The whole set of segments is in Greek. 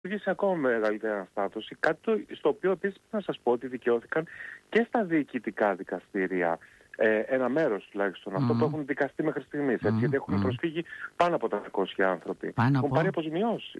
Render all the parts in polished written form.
σε ακόμα μεγαλύτερη αναστάτωση, κάτι στο οποίο επίσης να σας πω ότι δικαιώθηκαν και στα διοικητικά δικαστήρια. Ένα μέρος τουλάχιστον, αυτό που έχουν δικαστεί μέχρι στιγμής, γιατί έχουν προσφύγει πάνω από 300 άνθρωποι. Έχουν πάρει αποζημιώσεις.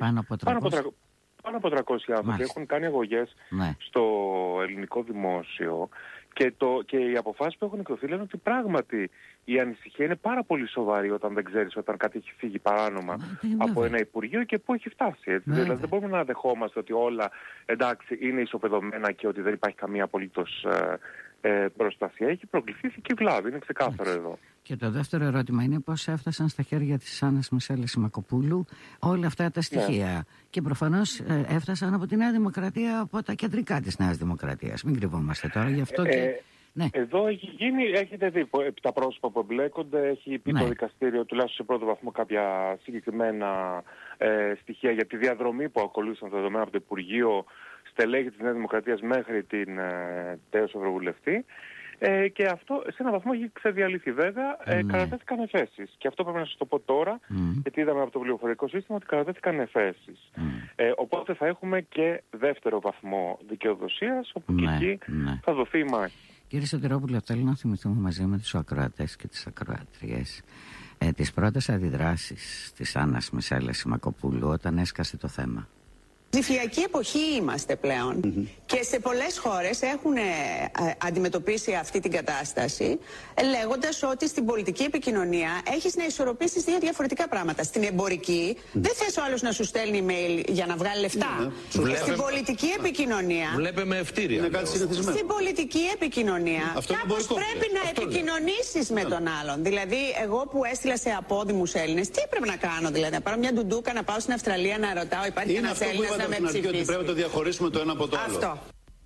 Πάνω από 300 άνθρωποι έχουν κάνει αγωγές στο ελληνικό δημόσιο και οι αποφάσεις που έχουν εκδοθεί λένε ότι πράγματι η ανησυχία είναι πάρα πολύ σοβαρή όταν δεν ξέρεις όταν κάτι έχει φύγει παράνομα από ένα Υπουργείο και πού έχει φτάσει. Έτσι. Δηλαδή δεν μπορούμε να δεχόμαστε ότι όλα εντάξει είναι ισοπεδωμένα και ότι δεν υπάρχει καμία απολύτως προστασία. Έχει προκληθεί βλάβη, είναι ξεκάθαρο εδώ. Και το δεύτερο ερώτημα είναι πώς έφτασαν στα χέρια της Άννας Μισέλας Σιμακοπούλου όλα αυτά τα στοιχεία. Και προφανώς έφτασαν από τη Νέα Δημοκρατία, από τα κεντρικά της Νέας Δημοκρατίας. Μην κρυβόμαστε τώρα, γι' αυτό και... Εδώ έχει γίνει, έχετε δει τα πρόσωπα που εμπλέκονται, έχει πει το δικαστήριο τουλάχιστον σε πρώτο βαθμό κάποια συγκεκριμένα στοιχεία για τη διαδρομή που ακολούθησαν τα δεδομένα από το Υπουργείο στελέχη της Νέας Δημοκρατίας μέχρι την τέος Ευρωβουλευτή. Και αυτό σε έναν βαθμό έχει ξεδιαλυθεί. Βέβαια, κατατέθηκαν εφέσεις. Και αυτό πρέπει να σας το πω τώρα, γιατί είδαμε από το πληροφορικό σύστημα ότι κατατέθηκαν εφέσεις. Οπότε θα έχουμε και δεύτερο βαθμό δικαιοδοσίας, όπου και εκεί θα δοθεί η μάχη. Κύριε Σωτηρόπουλο, θέλω να θυμηθούμε μαζί με τους ακροατές και τις ακροατριές τις πρώτες αντιδράσεις της Άννας Μισέλας Σιμακοπούλου όταν έσκασε το θέμα. Ψηφιακή εποχή είμαστε πλέον και σε πολλές χώρες έχουν αντιμετωπίσει αυτή την κατάσταση λέγοντας ότι στην πολιτική επικοινωνία έχεις να ισορροπήσεις δύο διαφορετικά πράγματα. Στην εμπορική δεν θες ο άλλος να σου στέλνει email για να βγάλει λεφτά. Στην πολιτική επικοινωνία βλέπουμε ευτήρια. Στην πολιτική επικοινωνία κάπως πρέπει να επικοινωνήσεις με τον άλλον. Δηλαδή εγώ που έστειλα σε απόδημους Έλληνες, τι έπρεπε να κάνω? Δηλαδή να πάρω μια ντουντούκα, να πάω στην Αυστραλία να ρωτάω υπάρχει ένας Έλληνας να με ψηφίσει? Ότι πρέπει να το διαχωρίσουμε το ένα από το άλλο. Αυτό.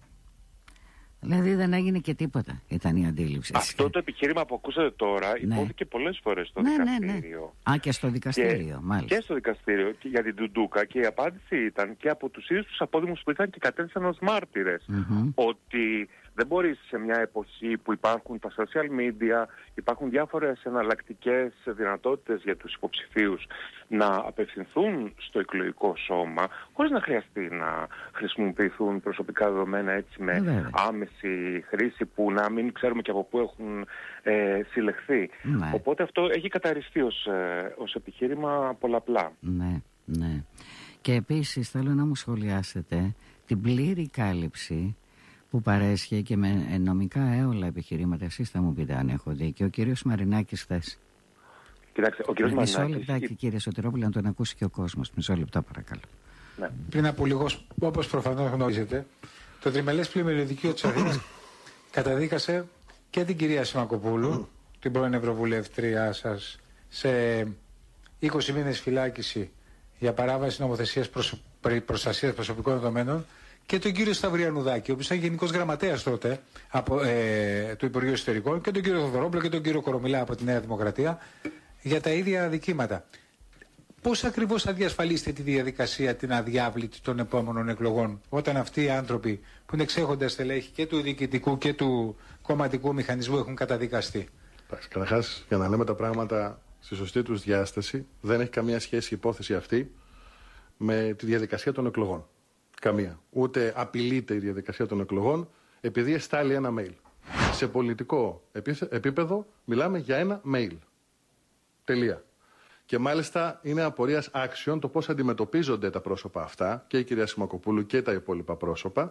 Δηλαδή δεν έγινε και τίποτα, ήταν η αντίληψη. Αυτό το επιχείρημα που ακούσατε τώρα υπόθηκε πολλές φορές στο δικαστήριο. Και στο δικαστήριο, μάλιστα. Και στο δικαστήριο και για την Ντουντούκα, και η απάντηση ήταν και από τους ίδιους τους απόδημους που ήταν και κατέθεσαν ως μάρτυρες ότι δεν μπορείς σε μια εποχή που υπάρχουν τα social media, υπάρχουν διάφορες εναλλακτικές δυνατότητες για τους υποψηφίους να απευθυνθούν στο εκλογικό σώμα χωρίς να χρειαστεί να χρησιμοποιηθούν προσωπικά δεδομένα έτσι με άμεση χρήση που να μην ξέρουμε και από πού έχουν συλλεχθεί. Οπότε αυτό έχει καταρριστεί ως επιχείρημα πολλαπλά. Ναι. Και επίσης θέλω να μου σχολιάσετε την πλήρη κάλυψη που παρέσχε και με νομικά έολα επιχειρήματα. Εσείς θα μου πείτε αν έχω δίκιο. Ο κύριος Μαρινάκης χθες. Κοιτάξτε, ο κύριος Μαρινάκης... Μισό λεπτάκι κύριε Σωτηρόπουλο, να τον ακούσει και ο κόσμος. Μισό λεπτό παρακαλώ. Ναι. Πριν από λίγο, όπως προφανώς γνωρίζετε, το Τριμελές Πλημμυριωδικείο της Αθήνας καταδίκασε και την κυρία Σιμακοπούλου, την πρώην Ευρωβουλευτριά σας, σε 20 μήνες φυλάκιση για παράβαση νομοθεσίας προστασίας προσωπικών δεδομένων, και τον κύριο Σταυριανουδάκη, ο οποίος ήταν γενικός γραμματέας τότε του Υπουργείου Εσωτερικών, και τον κύριο Θοδωρόπουλο και τον κύριο Κορομιλά από τη Νέα Δημοκρατία, για τα ίδια αδικήματα. Πώς ακριβώς θα διασφαλίσετε τη διαδικασία την αδιάβλητη των επόμενων εκλογών, όταν αυτοί οι άνθρωποι που είναι εξέχοντα στελέχη και του διοικητικού και του κομματικού μηχανισμού έχουν καταδικαστεί? Καταρχάς, για να λέμε τα πράγματα στη σωστή τους διάσταση, δεν έχει καμία σχέση η υπόθεση αυτή με τη διαδικασία των εκλογών. Καμία. Ούτε απειλείται η διαδικασία των εκλογών επειδή εστάλει ένα mail. Σε πολιτικό επίπεδο μιλάμε για ένα mail. Τελεία. Και μάλιστα είναι απορίας άξιων το πώς αντιμετωπίζονται τα πρόσωπα αυτά, και η κυρία Σιμακοπούλου και τα υπόλοιπα πρόσωπα,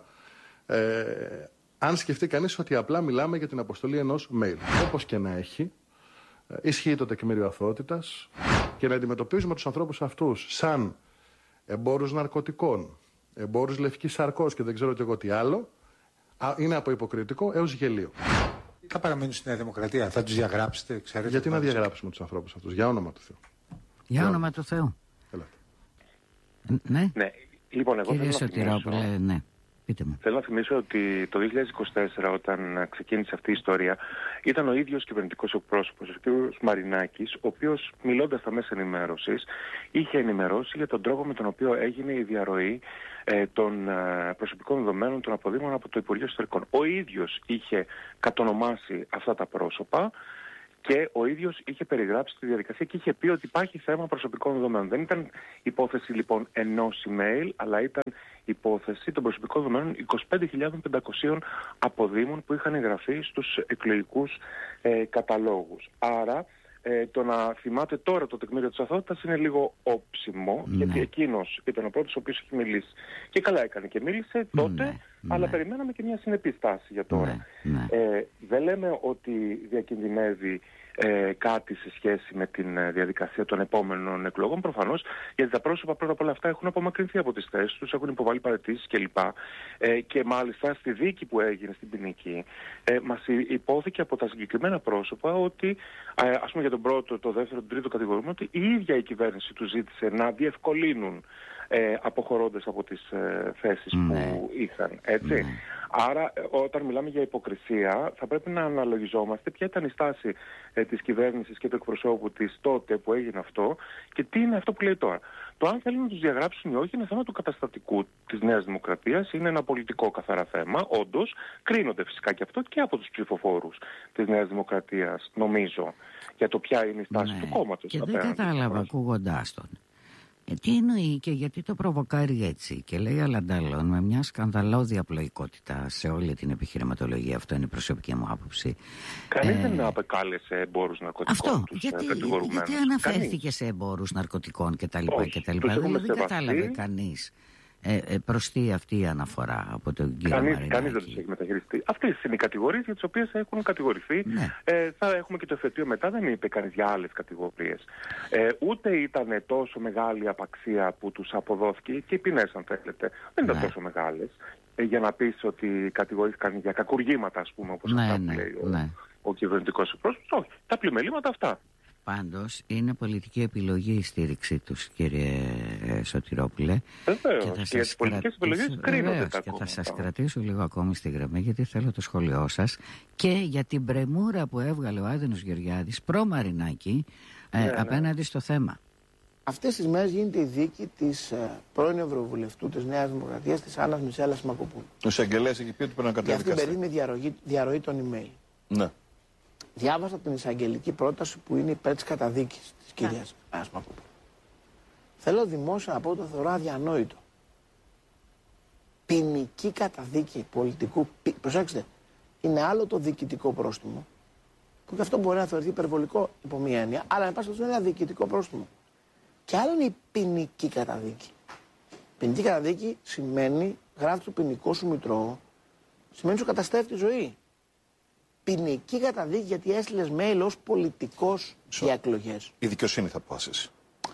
αν σκεφτεί κανείς ότι απλά μιλάμε για την αποστολή ενός mail. Όπως και να έχει, ισχύει το τεκμήριο αθωότητας, και να αντιμετωπίζουμε τους ανθρώπους αυτούς σαν εμπόρους ναρκωτικών, εμπόρους λευκής σαρκός και δεν ξέρω και εγώ τι άλλο, είναι από υποκριτικό έως γελίο. Θα παραμείνουν στη Νέα Δημοκρατία, θα τους διαγράψετε, ξέρετε? Γιατί να διαγράψουμε τους ανθρώπους αυτούς, για όνομα του Θεού? Για όνομα του Θεού. Ναι. Λοιπόν, εγώ κύριε Σωτηρόπουλε, ναι. Πείτε μου. Θέλω να θυμίσω ότι το 2024, όταν ξεκίνησε αυτή η ιστορία, ήταν ο ίδιος κυβερνητικός εκπρόσωπος, ο κ. Μαρινάκης, ο οποίος, μιλώντας στα μέσα ενημέρωσης, είχε ενημερώσει για τον τρόπο με τον οποίο έγινε η διαρροή των προσωπικών δεδομένων των αποδείγματων από το Υπουργείο Εσωτερικών. Ο ίδιος είχε κατονομάσει αυτά τα πρόσωπα Και ο ίδιος είχε περιγράψει τη διαδικασία και είχε πει ότι υπάρχει θέμα προσωπικών δεδομένων. Δεν ήταν υπόθεση λοιπόν ενός email, αλλά ήταν υπόθεση των προσωπικών δεδομένων 25.500 αποδήμων που είχαν εγγραφεί στους εκλογικούς καταλόγους. Άρα το να θυμάται τώρα το τεκμήριο της αθωότητας είναι λίγο όψιμο, γιατί εκείνος ήταν ο πρώτος ο οποίος έχει μιλήσει. Και καλά έκανε και μίλησε τότε, αλλά περιμέναμε και μια συνεπή στάση για τώρα. Δεν λέμε ότι διακινδυνεύει κάτι σε σχέση με την διαδικασία των επόμενων εκλογών, προφανώς, γιατί τα πρόσωπα πρώτα απ' όλα αυτά έχουν απομακρυνθεί από τις θέσεις τους, έχουν υποβάλει παραιτήσεις κλπ. Και μάλιστα στη δίκη που έγινε στην ποινική, μας υπόθηκε από τα συγκεκριμένα πρόσωπα ότι, ας πούμε για τον πρώτο, το δεύτερο, τον τρίτο κατηγορούμενο, ότι η ίδια η κυβέρνηση του ζήτησε να διευκολύνουν αποχωρώντας από τις θέσεις που είχαν, έτσι. Άρα όταν μιλάμε για υποκρισία θα πρέπει να αναλογιζόμαστε ποια ήταν η στάση της κυβέρνησης και του εκπροσώπου της τότε που έγινε αυτό και τι είναι αυτό που λέει τώρα. Το αν θέλουν να τους διαγράψουν ή όχι είναι θέμα του καταστατικού της Νέας Δημοκρατίας, είναι ένα πολιτικό καθαρά θέμα, όντως κρίνονται φυσικά και αυτό και από τους ψηφοφόρους της Νέας Δημοκρατίας, νομίζω, για το ποια είναι η στάση του κόμματος. Και δεν κατάλαβα ακούγοντάς τον. Τι εννοεί και γιατί το προβοκάρει έτσι και λέει αλλαντάλλον με μια σκανδαλώδη απλοϊκότητα σε όλη την επιχειρηματολογία. Αυτό είναι η προσωπική μου άποψη. Κανείς δεν απεκάλεσε εμπόρους ναρκωτικών. Αυτό, γιατί αναφέρθηκε σε εμπόρους ναρκωτικών κτλ. Δηλαδή δεν κατάλαβε κανείς προς τι αυτή η αναφορά από τον κύριο Μαρινάκη. Κανείς δεν τους έχει μεταχειριστεί. Αυτές είναι οι κατηγορίες για τις οποίες έχουν κατηγορηθεί. Θα έχουμε και το εφετείο μετά, δεν είπε κανείς για άλλες κατηγορίες. Ούτε ήταν τόσο μεγάλη απαξία που τους αποδόθηκε και οι ποινές, αν θέλετε. Δεν ήταν τόσο μεγάλες. Για να πεις ότι κατηγορήθηκαν για κακουργήματα, ας πούμε, όπως αυτά που λέει ο κυβερνητικός εκπρόσωπος. Όχι, τα πλημελήματα αυτά. Πάντως είναι πολιτική επιλογή η στήριξή τους, κύριε Σωτηρόπουλε. Βεβαίως, και τις πολιτικές επιλογές κρίνονται τα και θα σας κρατήσω λίγο ακόμη στη γραμμή, γιατί θέλω το σχόλιο σας και για την πρεμούρα που έβγαλε ο Άδωνης Γεωργιάδης προ Μαρινάκη απέναντι στο θέμα. Αυτές τις μέρες γίνεται η δίκη της πρώην Ευρωβουλευτού της Νέας Δημοκρατίας, της Άννας Μισέλας Μακοπούλου. Ο εισαγγελέας έχει πει ότι πρέπει να καταδικαστεί. Για αυτήν την περίφημη διαρροή των email. Ναι. Διάβασα την εισαγγελική πρόταση που είναι υπέρ της καταδίκης της κυρίας Άννας Μακοπούλου. Θέλω δημόσια να πω, το θεωρώ αδιανόητο. Ποινική καταδίκη πολιτικού. Προσέξτε, είναι άλλο το διοικητικό πρόστιμο, που και αυτό μπορεί να θεωρηθεί υπερβολικό υπό μία έννοια, αλλά εν πάση περιπτώσει είναι ένα διοικητικό πρόστιμο. Και άλλο είναι η ποινική καταδίκη. Ποινική καταδίκη σημαίνει, γράφει το ποινικό σου μητρό, σημαίνει σου καταστρέφει τη ζωή. Ποινική καταδίκη γιατί έστειλες mail ως πολιτικός για εκλογές. Η δικαιοσύνη θα αποφασίσει.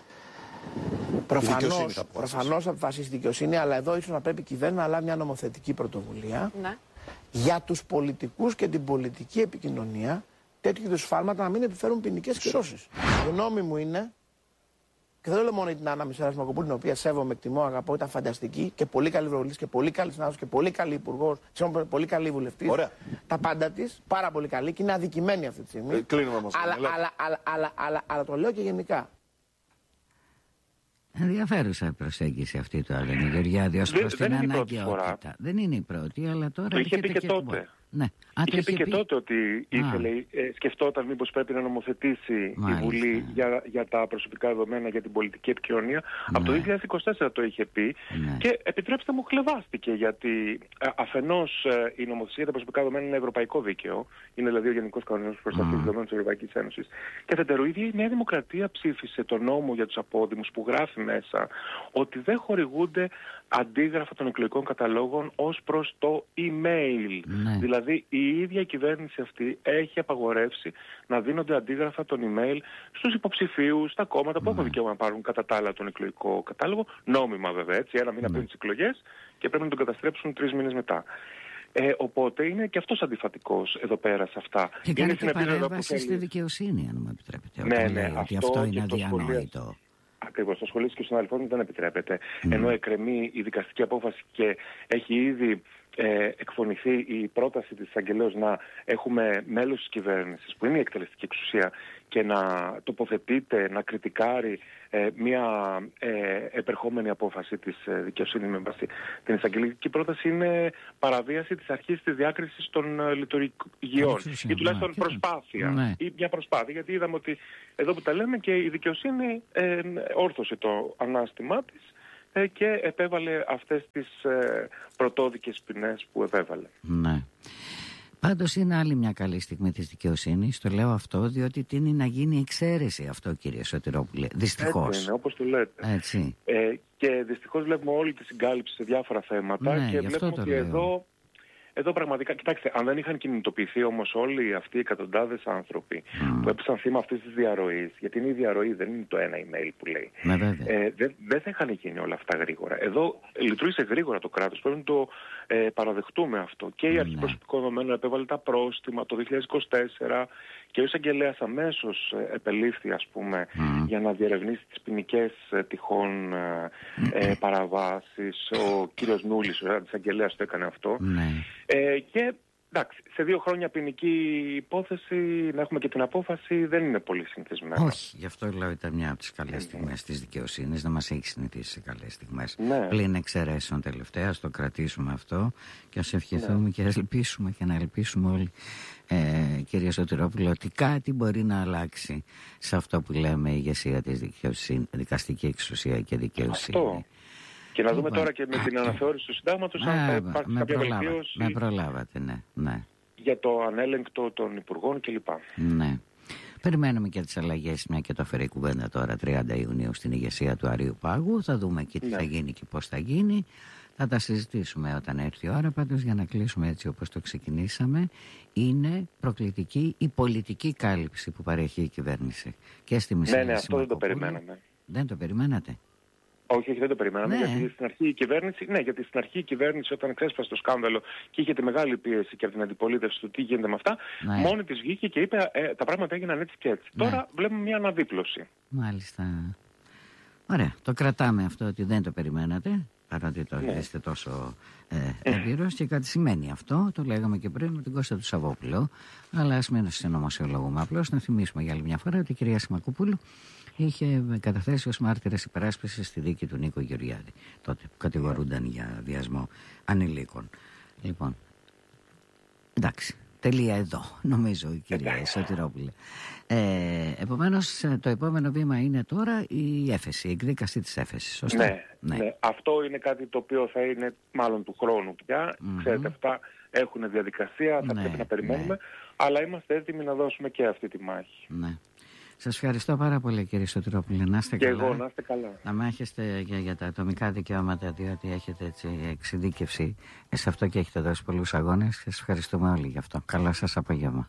Προφανώς θα αποφασίσει η δικαιοσύνη, αλλά εδώ ίσως να πρέπει η κυβέρνηση να λάβει μια νομοθετική πρωτοβουλία για τους πολιτικούς και την πολιτική επικοινωνία τέτοιου είδους σφάλματα να μην επιφέρουν ποινικές κυρώσεις. Η γνώμη μου είναι, και δεν λέω μόνο την Άννα Μισέλας Μακοπούλου, την οποία σέβομαι, εκτιμώ, αγαπώ, ήταν φανταστική και πολύ καλή ευρωβουλευτής και πολύ καλή συνάδελφος και πολύ καλή υπουργός, πολύ καλή βουλευτής. Τα πάντα της, πάρα πολύ καλή και είναι αδικημένη αυτή τη στιγμή. Αλλά το λέω και γενικά. Ενδιαφέρουσα η προσέγγιση αυτή του Άδωνη Γεωργιάδη ως προς την αναγκαιότητα. Δεν είναι η πρώτη, αλλά τώρα το είχε πει και τότε. Ναι. Είχε πει και τότε ότι σκεφτόταν μήπως πρέπει να νομοθετήσει η Βουλή για τα προσωπικά δεδομένα για την πολιτική επικοινωνία. Από το 2024 το είχε πει και επιτρέψτε μου χλευάστηκε, γιατί αφενός η νομοθεσία για τα προσωπικά δεδομένα είναι ευρωπαϊκό δίκαιο, είναι δηλαδή ο Γενικός Κανονισμός Προστασίας Δεδομένων της Ευρωπαϊκής Ένωσης. Και αφετέρου, η ίδια η Νέα Δημοκρατία ψήφισε τον νόμο για τους απόδημους που γράφει μέσα ότι δεν χορηγούνται αντίγραφα των εκλογικών καταλόγων ως προς το email. Δηλαδή η ίδια η κυβέρνηση αυτή έχει απαγορεύσει να δίνονται αντίγραφα των email στους υποψηφίους, στα κόμματα που έχουν δικαίωμα να πάρουν κατά τα άλλα τον εκλογικό κατάλογο, νόμιμα βέβαια, έτσι, ένα μήνα πριν τις εκλογές και πρέπει να τον καταστρέψουν 3 μήνες μετά. Οπότε είναι και αυτός αντιφατικός εδώ πέρα σε αυτά. Και κάνει και παρέμβαση στη δικαιοσύνη, αν μου επιτρέπετε. Ότι αυτό είναι αδιανόητο. Ακριβώς, στο σχολείο και στον συναδελφών δεν επιτρέπεται. Ενώ εκκρεμεί η δικαστική απόφαση και έχει ήδη εκφωνηθεί η πρόταση της εισαγγελέως να έχουμε μέλος της κυβέρνησης, που είναι η εκτελεστική εξουσία, και να τοποθετείται, να κριτικάρει μια επερχόμενη απόφαση της δικαιοσύνης με βάση την εισαγγελική πρόταση, είναι παραβίαση της αρχής της διάκρισης των λειτουργιών, ή τουλάχιστον προσπάθεια, ή μια προσπάθεια, γιατί είδαμε ότι εδώ που τα λέμε και η δικαιοσύνη όρθωσε το ανάστημά της και επέβαλε αυτές τις πρωτόδικες ποινές που επέβαλε. Ναι. Πάντως είναι άλλη μια καλή στιγμή της δικαιοσύνης. Το λέω αυτό διότι τείνει να γίνει εξαίρεση αυτό, κύριε Σωτηρόπουλε. Δυστυχώς. Έτσι είναι, όπως το λέτε. Έτσι. Και δυστυχώς βλέπουμε όλη τη συγκάλυψη σε διάφορα θέματα, και βλέπουμε ότι εδώ πραγματικά, κοιτάξτε, αν δεν είχαν κινητοποιηθεί όμως όλοι αυτοί οι εκατοντάδες άνθρωποι που έπεσαν θύμα αυτής της διαρροής, γιατί είναι η διαρροή, δεν είναι το ένα email που λέει, δεν θα είχαν γίνει όλα αυτά γρήγορα. Εδώ λειτουργήσε γρήγορα το κράτος, πρέπει να το παραδεχτούμε αυτό. Και η Αρχή Προσωπικών Δεδομένων επέβαλε τα πρόστιμα το 2024 και ο εισαγγελέας αμέσως επελήφθη, ας πούμε, για να διερευνήσει τις ποινικές τυχόν παραβάσεις. Ο κύριος Νούλης, ο εισαγγελέας, το έκανε αυτό. Και εντάξει, σε 2 χρόνια ποινική υπόθεση να έχουμε και την απόφαση δεν είναι πολύ συνηθισμένο. Όχι, γι' αυτό λέω ήταν μια από τις καλές στιγμές της δικαιοσύνης, να μας έχει συνηθίσει σε καλές στιγμές. Πλην εξαιρέσεων τελευταία, ας το κρατήσουμε αυτό και ας ευχηθούμε και ας ελπίσουμε και να ελπίσουμε όλοι, κύριε Σωτηρόπουλο, ότι κάτι μπορεί να αλλάξει σε αυτό που λέμε η ηγεσία της δικαιοσύνης, δικαστική εξουσία και δικαιοσύνη. Αυτό. Και να δούμε τώρα και με την αναθεώρηση του συντάγματος αν θα υπάρξει κάποια βελτίωση. Με προλάβατε, ναι. Για το ανέλεγκτο των υπουργών κλπ. Ναι. Περιμένουμε και τις αλλαγές, μια και το φέρει η κουβέντα τώρα 30 Ιουνίου στην ηγεσία του Αρείου Πάγου. Θα δούμε και τι θα γίνει και πώς θα γίνει. Θα τα συζητήσουμε όταν έρθει η ώρα. Πάντως, για να κλείσουμε έτσι όπως το ξεκινήσαμε, είναι προκλητική η πολιτική κάλυψη που παρέχει η κυβέρνηση. Και στη μισή. Ναι, αυτό δεν το περιμέναμε. Δεν το περιμένατε? Όχι, δεν το περιμέναμε. Γιατί στην αρχή η κυβέρνηση, όταν ξέσπασε το σκάνδαλο και είχε τη μεγάλη πίεση και από την αντιπολίτευση του τι γίνεται με αυτά, μόνη της βγήκε και είπε τα πράγματα έγιναν έτσι και έτσι. Τώρα βλέπουμε μια αναδίπλωση. Μάλιστα. Ωραία. Το κρατάμε αυτό, ότι δεν το περιμένατε, παρότι το είστε τόσο έμπειρος, και κάτι σημαίνει αυτό. Το λέγαμε και πριν με τον Κώστα του Σαββόπουλο. Αλλά ας μην συνωμοσιολογούμε. Απλώς να θυμίσουμε για άλλη μια φορά ότι η κυρία Σιμακοπούλου είχε καταθέσει ως μάρτυρας υπεράσπισης στη δίκη του Νίκο Γεωργιάδη, τότε που κατηγορούνταν για βιασμό ανηλίκων. Λοιπόν, εντάξει, τελεία εδώ, νομίζω, η κυρία Σωτηρόπουλε. Επομένως, το επόμενο βήμα είναι τώρα η έφεση, η εκδίκαση της έφεσης, σωστά? Ναι. Αυτό είναι κάτι το οποίο θα είναι μάλλον του χρόνου πια. Ξέρετε, αυτά έχουν διαδικασία, θα πρέπει να περιμένουμε, αλλά είμαστε έτοιμοι να δώσουμε και αυτή τη μάχη. Ναι. Σας ευχαριστώ πάρα πολύ, κύριε Σωτηρόπουλε. Να είστε καλά. Και εγώ, να είστε καλά. Να μάχεστε για τα ατομικά δικαιώματα, διότι έχετε έτσι εξειδίκευση σε αυτό και έχετε δώσει πολλούς αγώνες. Σας ευχαριστούμε όλοι γι' αυτό. Καλό σας απόγευμα.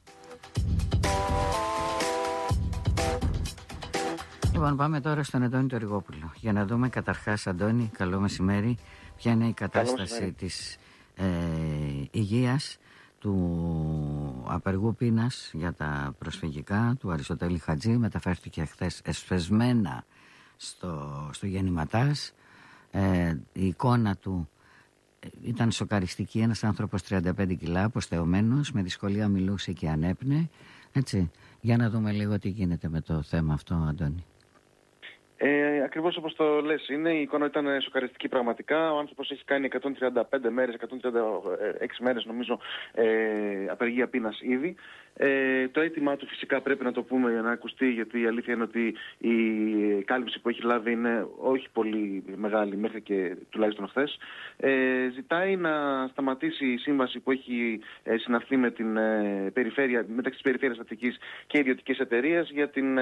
Λοιπόν, πάμε τώρα στον Αντώνη τον Ριγόπουλο για να δούμε καταρχάς, Αντώνη, καλό μεσημέρι, ποια είναι η κατάσταση της υγείας του απεργού πείνας για τα προσφυγικά του Αριστοτέλη Χατζή. Μεταφέρθηκε χθες εσφεσμένα στο γεννηματάς. Η εικόνα του ήταν σοκαριστική. Ένας άνθρωπος 35 κιλά, αποστεωμένος, με δυσκολία μιλούσε και ανέπνε. Έτσι. Για να δούμε λίγο τι γίνεται με το θέμα αυτό, Αντώνη. Ακριβώς όπως το λες είναι, η εικόνα ήταν σοκαριστική πραγματικά. Ο άνθρωπος έχει κάνει 135 μέρες, 136 μέρες νομίζω απεργία πείνας ήδη. Το αίτημά του φυσικά πρέπει να το πούμε για να ακουστεί, γιατί η αλήθεια είναι ότι η κάλυψη που έχει λάβει είναι όχι πολύ μεγάλη μέχρι και τουλάχιστον χθες. Ζητάει να σταματήσει η σύμβαση που έχει συναυθεί με την περιφέρεια, μεταξύ της Περιφέρειας Αττικής και ιδιωτικής εταιρείας για την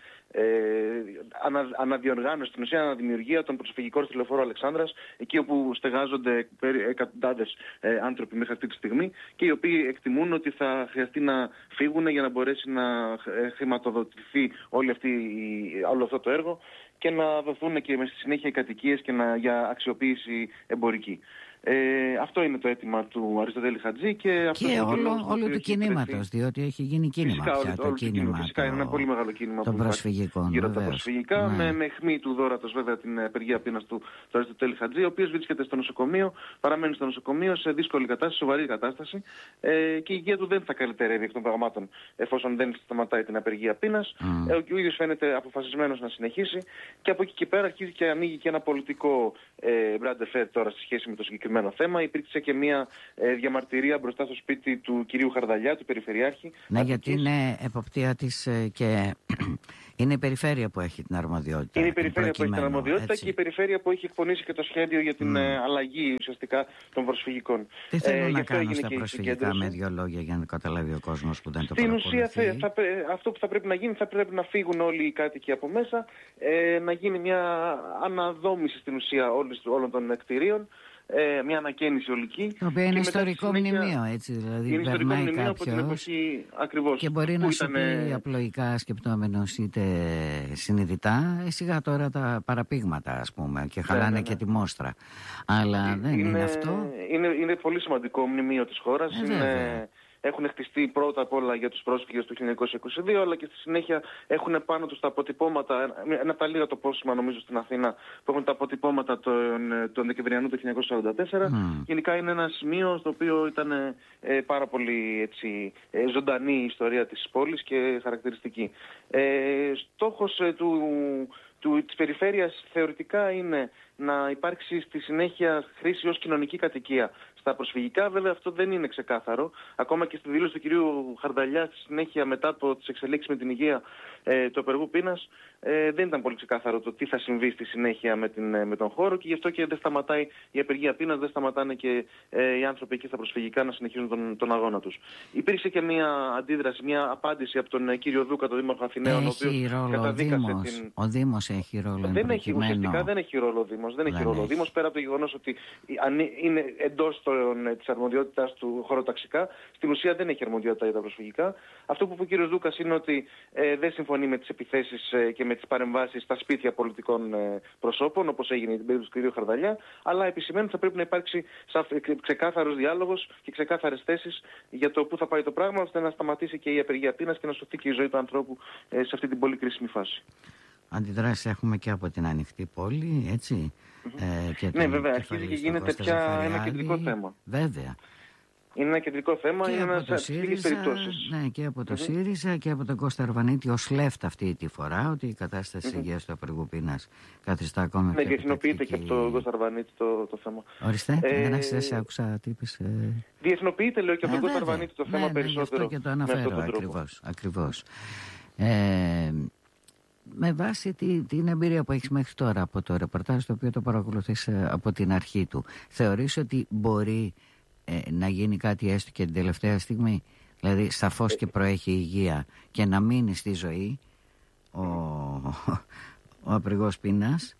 αναδιοργάνωση, στην ουσία αναδημιουργία των προσφυγικών στη Λεωφόρο Αλεξάνδρας, εκεί όπου στεγάζονται εκατοντάδες άνθρωποι μέχρι αυτή τη στιγμή και οι οποίοι εκτιμούν ότι θα χρειαστεί να φύγουν για να μπορέσει να χρηματοδοτηθεί όλο αυτό το έργο και να δοθούν και στη συνέχεια οι κατοικίες και για αξιοποίηση εμπορική. Αυτό είναι το αίτημα του Αριστοτέλη Χατζή και όλου του κινήματος, διότι έχει γίνει κίνημα πια το κίνημα. Φυσικά είναι ένα πολύ μεγάλο κίνημα των προσφυγικών. Γύρω από τα προσφυγικά, με αιχμή του δώρατος βέβαια την απεργία πείνας του Αριστοτέλη Χατζή, ο οποίος βρίσκεται στο νοσοκομείο, παραμένει στο νοσοκομείο σε δύσκολη κατάσταση, σοβαρή κατάσταση και η υγεία του δεν θα καλυτερεύει εκ των πραγμάτων εφόσον δεν σταματάει την απεργία πείνας. Ο ίδιος φαίνεται αποφασισμένος να συνεχίσει και από εκεί και πέρα αρχίζει και ανοίγει και ένα πολιτικό μπραντεφέρ τώρα σε σχέση με το συγκεκριμένο θέμα. Υπήρξε και μια διαμαρτυρία μπροστά στο σπίτι του κυρίου Χαρδαλιά, του Περιφερειάρχη. Ναι, γιατί είναι εποπτεία της και είναι η περιφέρεια που έχει την αρμοδιότητα. Είναι η περιφέρεια που έχει την αρμοδιότητα και η περιφέρεια που έχει εκπονήσει και το σχέδιο για την αλλαγή ουσιαστικά των προσφυγικών. Τι θέλουν να κάνουν στα προσφυγικά με 2 λόγια για να καταλάβει ο κόσμος που δεν το παρακολουθεί? Στην ουσία αυτό που θα πρέπει να γίνει, θα πρέπει να φύγουν όλοι οι κάτοικοι από μέσα, να γίνει μια αναδόμηση στην ουσία όλων των κτηρίων, μια ανακαίνιση ολική. Το οποίο είναι ιστορικό μνημείο, έτσι. Δηλαδή, είναι ιστορικό μνημείο από την εποχή ακριβώς. Και μπορεί να σου πει απλοϊκά σκεπτόμενος είτε συνειδητά, σιγά τώρα τα παραπήγματα, ας πούμε, και χαλάνε και τη μόστρα. Αλλά δεν είναι αυτό. Είναι πολύ σημαντικό μνημείο της χώρας. Έχουν χτιστεί πρώτα απ' όλα για τους πρόσφυγες του 1922, αλλά και στη συνέχεια έχουν πάνω τους τα αποτυπώματα, ένα από τα λίγα τοπόσημα νομίζω στην Αθήνα, που έχουν τα αποτυπώματα των Δεκεμβριανού του 1944. Γενικά είναι ένα σημείο στο οποίο ήταν πάρα πολύ έτσι, ζωντανή η ιστορία της πόλης και χαρακτηριστική. Στόχος της περιφέρειας θεωρητικά είναι να υπάρξει στη συνέχεια χρήση ως κοινωνική κατοικία στα προσφυγικά. Βέβαια αυτό δεν είναι ξεκάθαρο. Ακόμα και στη δήλωση του κυρίου Χαρδαλιά στη συνέχεια μετά από τις εξελίξεις με την υγεία του απεργού πείνας δεν ήταν πολύ ξεκάθαρο το τι θα συμβεί στη συνέχεια με τον χώρο και γι' αυτό και δεν σταματάει η απεργία πείνας, δεν σταματάνε και οι άνθρωποι εκεί στα προσφυγικά να συνεχίζουν τον αγώνα τους. Υπήρξε και μια αντίδραση, μια απάντηση από τον κύριο Δούκα, τον Δήμαρχο Αθηναίων, ο οποίος καταδίκασε την... Ο Δήμος έχει ρόλο. Ουσιαστικά δεν έχει ρόλο ο Δήμος. Δεν έχει ρόλο ο Δήμος, πέρα από το γεγονός ότι είναι εντός της αρμοδιότητας του χωροταξικά, στην ουσία δεν έχει αρμοδιότητα για τα προσφυγικά. Αυτό που είπε ο κύριος Δούκας είναι ότι δεν συμφωνεί με τις επιθέσεις και με τις παρεμβάσεις στα σπίτια πολιτικών προσώπων, όπως έγινε την περίπτωση του κ. Χαρδαλιά, αλλά επισημαίνει ότι θα πρέπει να υπάρξει ξεκάθαρος διάλογος και ξεκάθαρες θέσεις για το πού θα πάει το πράγμα, ώστε να σταματήσει και η απεργία πείνας και να σωθεί και η ζωή του ανθρώπου σε αυτή την πολύ κρίσιμη φάση. Αντιδράσεις έχουμε και από την ανοιχτή πόλη, έτσι. Ναι, βέβαια, αρχίζει και γίνεται πια ένα κεντρικό θέμα. Βέβαια. Είναι ένα κεντρικό θέμα, είναι ένα στις περιπτώσεις. Ναι, και από το ΣΥΡΙΖΑ και από τον Κώστα Αρβανίτη ως λεφτά αυτή τη φορά, ότι η κατάσταση υγείας του απεργού πείνας καθιστά ακόμα πιο επιτακτική. Ναι, διεθνοποιείται και από τον Κώστα Αρβανίτη το θέμα. Ορίστε, δεν άκουσα τι είπες. Διεθνοποιείται, λέω, και από τον Κώστα Αρβανίτη το θέμα περισσότερο. Ναι, και το αναφέρω ακριβώς. Με βάση την εμπειρία που έχεις μέχρι τώρα από το ρεπορτάζ, το οποίο το παρακολουθείς από την αρχή του, θεωρείς ότι μπορεί να γίνει κάτι έστω και την τελευταία στιγμή, δηλαδή σαφώς και προέχει η υγεία και να μείνει στη ζωή ο απεργός πείνας,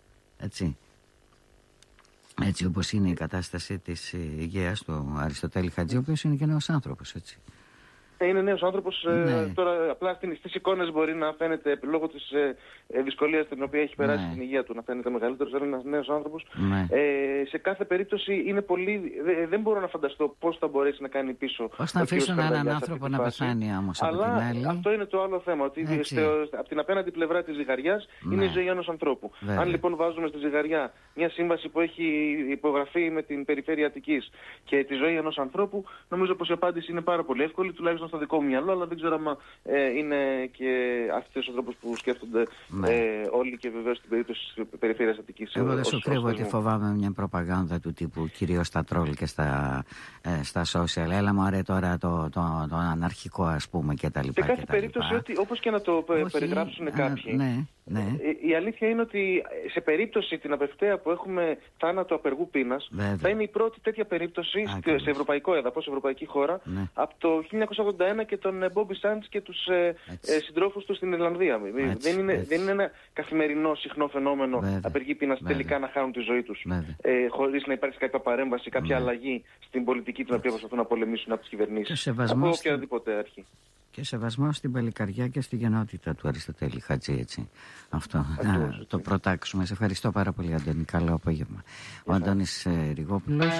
έτσι όπως είναι η κατάσταση της υγείας του Αριστοτέλη Χατζή, ο οποίος είναι και νέος άνθρωπος, έτσι. Είναι νέος άνθρωπος, τώρα απλά στις εικόνες μπορεί να φαίνεται, λόγω της δυσκολίας την οποία έχει περάσει στην υγεία του, να φαίνεται μεγαλύτερος, αλλά είναι ένας νέος άνθρωπος. Σε κάθε περίπτωση είναι πολύ, δεν μπορώ να φανταστώ πώς θα μπορέσει να κάνει πίσω. Πώς θα αφήσουν έναν άνθρωπο να πεθάνει όμως από την άλλη. Αυτό είναι το άλλο θέμα, ότι από την απέναντι πλευρά της ζυγαριάς είναι η ζωή ενός ανθρώπου. Αν λοιπόν βάζουμε στη ζυγαριά μια σύμβαση που έχει υπογραφεί με την Περιφέρεια Αττικής και τη ζωή ενός ανθρώπου, νομίζω πως η απάντηση είναι πάρα πολύ εύκολη, τουλάχιστον στο δικό μου μυαλό, αλλά δεν ξέρω αν είναι και αυτός ο τρόπος που σκέφτονται όλοι και βεβαίως στην περίπτωση της Περιφέρειας Αττικής. Εγώ δεν σου κρύβω ότι φοβάμαι μια προπαγάνδα του τύπου, κυρίως στα τρόλ και στα social. Έλα μωρέ τώρα το αναρχικό, ας πούμε, και τα λοιπά. Σε κάθε περίπτωση, ότι όπως και να το περιγράψουν κάποιοι, η αλήθεια είναι ότι σε περίπτωση την απευταία που έχουμε θάνατο απεργού πείνας, θα είναι η πρώτη τέτοια περίπτωση σε ευρωπαϊκό έδαφος, σε ευρωπαϊκή χώρα, από το 1981 και τον Μπόμπι Σάντς και τους συντρόφους του στην Ιρλανδία. Δεν είναι ένα καθημερινό συχνό φαινόμενο απεργή πείνας τελικά να χάνουν τη ζωή τους, χωρίς να υπάρξει κάποια παρέμβαση, κάποια αλλαγή στην πολιτική την οποία προσπαθούν να πολεμήσουν από τις κυβερνήσεις, από οποιαδήποτε αρχή. Και σεβασμό στην παλικαριά και στη γεννότητα του Αριστοτέλη Χατζή, έτσι. Αυτό να το προτάξουμε. Σε ευχαριστώ πάρα πολύ, Αντώνη. Καλό απόγευμα. Ο Αντώνης Ριγόπουλος.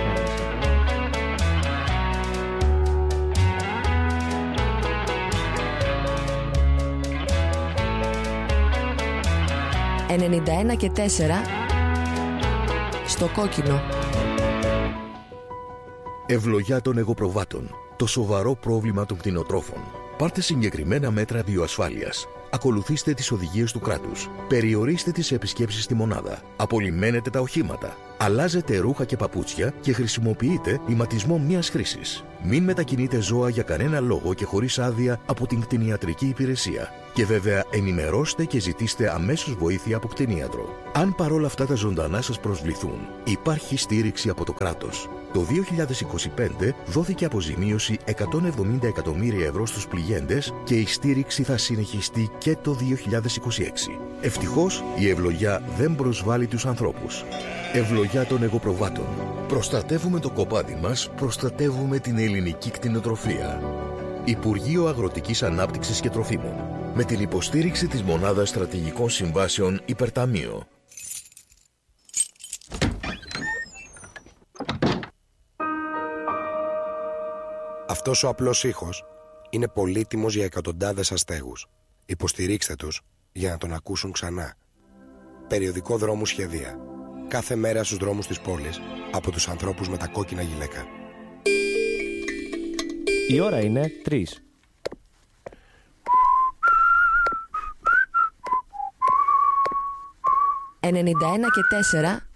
«91 και 4» στο κόκκινο. Ευλογιά των εγωπροβάτων. Το σοβαρό πρόβλημα των κτηνοτρόφων. Πάρτε συγκεκριμένα μέτρα βιοασφάλειας. Ακολουθήστε τις οδηγίες του κράτους. Περιορίστε τις επισκέψεις στη μονάδα. Απολυμμένετε τα οχήματα. Αλλάζετε ρούχα και παπούτσια και χρησιμοποιείτε ηματισμό μίας χρήσης. Μην μετακινείτε ζώα για κανένα λόγο και χωρίς άδεια από την κτηνιατρική υπηρεσία. Και βέβαια ενημερώστε και ζητήστε αμέσως βοήθεια από κτηνίατρο. Αν παρόλα αυτά τα ζωντανά σας προσβληθούν, υπάρχει στήριξη από το κράτος. Το 2025 δόθηκε αποζημίωση 170 εκατομμύρια ευρώ στους πληγέντες και η στήριξη θα συνεχιστεί και το 2026. Ευτυχώς η ευλογιά δεν προσβάλλει τους ανθρώπους. Ευλογιά των εγωπροβάτων. Προστατεύουμε το κοπάδι μας, προστατεύουμε την ελληνική κτηνοτροφία. Υπουργείο Αγροτικής Ανάπτυξης και Τροφίμων. Με την υποστήριξη της Μονάδας Στρατηγικών Συμβάσεων Υπερταμείο. Αυτός ο απλός ήχος είναι πολύτιμος για εκατοντάδες αστέγους. Υποστηρίξτε τους για να τον ακούσουν ξανά. Περιοδικό Δρόμου Σχεδία. Κάθε μέρα στους δρόμους της πόλης από τους ανθρώπους με τα κόκκινα γυλαίκα. Η ώρα είναι 3. «91 και 4»